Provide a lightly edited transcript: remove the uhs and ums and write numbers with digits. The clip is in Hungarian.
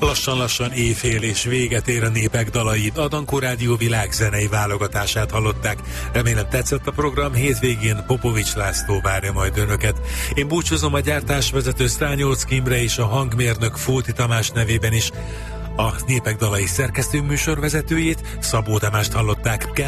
Lassan-lassan éjfél és véget ér a Népek dalai. A Dankó Rádió világzenei válogatását hallották. Remélem tetszett a program, hétvégén Popovics László várja majd önöket. Én búcsúzom a gyártásvezető Sztrányóczky Imre és a hangmérnök Fóti Tamás nevében is. A Népek dalai szerkesztő műsorvezetőjét, Szabó Tamást hallották.